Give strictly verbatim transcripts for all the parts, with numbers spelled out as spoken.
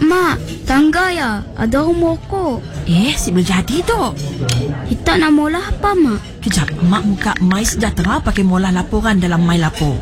mak, tangga ya. Ada rumoko. Eh, si berjadi tu. Kita nak mula apa, mak? Kejap, mak muka My Sejahtera pakai mula laporan dalam My Lapo.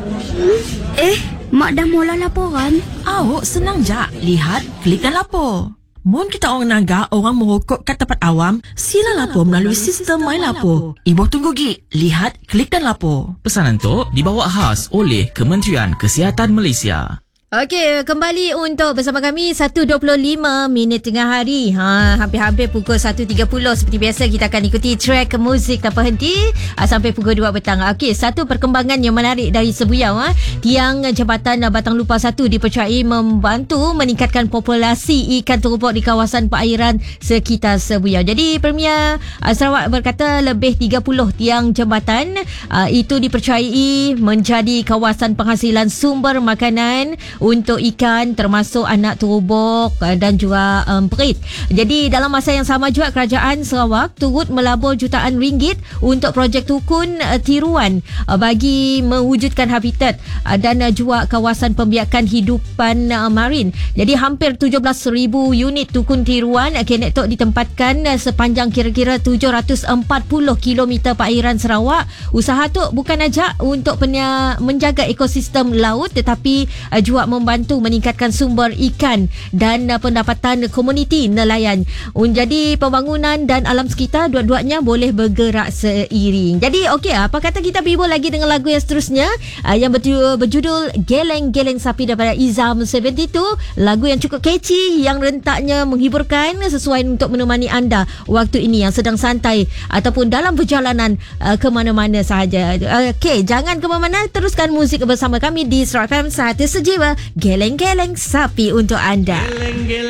Eh, mak dah mula laporan? Awak senang je. Lihat, klik dan lapor. Mun kita orang naga, orang merokok kat tempat awam, sila lapor melalui sistem My Lapo. Ibu tunggu gi. Lihat, klik dan lapor. Pesanan tu dibawa khas oleh Kementerian Kesihatan Malaysia. Okey, kembali untuk bersama kami satu dua puluh lima minit tengah hari. Ha, hampir-hampir pukul satu tiga puluh. Seperti biasa kita akan ikuti track muzik tanpa henti ha, sampai pukul dua petang. Okey, satu perkembangan yang menarik dari Sebuyau. Ha. Tiang jambatan Batang Lupa satu dipercayai membantu meningkatkan populasi ikan terupuk di kawasan perairan sekitar Sebuyau. Jadi Premier uh, Sarawak berkata lebih tiga puluh tiang jambatan uh, itu dipercayai menjadi kawasan penghasilan sumber makanan untuk ikan termasuk anak terubuk dan juga um, perit. Jadi dalam masa yang sama juga Kerajaan Sarawak turut melabur jutaan ringgit untuk projek tukun uh, tiruan uh, bagi mewujudkan habitat uh, dan uh, juga kawasan pembiakan hidupan uh, marin. Jadi hampir tujuh belas ribu unit tukun tiruan uh, Kenetok ditempatkan uh, sepanjang kira-kira tujuh ratus empat puluh kilometer perairan Sarawak. Usaha tu bukan aja untuk penya, menjaga ekosistem laut tetapi uh, juga membantu meningkatkan sumber ikan dan uh, pendapatan komuniti nelayan. Jadi pembangunan dan alam sekitar dua-duanya boleh bergerak seiring. Jadi okey, apa kata kita bibul lagi dengan lagu yang seterusnya uh, yang berjudul, berjudul Geleng-Geleng Sapi daripada Izam tujuh puluh dua. Lagu yang cukup catchy yang rentaknya menghiburkan sesuai untuk menemani anda waktu ini yang sedang santai ataupun dalam perjalanan uh, ke mana-mana sahaja. Uh, okey, jangan ke mana-mana, teruskan muzik bersama kami di Surat F M satu Sejiwa. Geleng-geleng sapi untuk anda. Geleng-geleng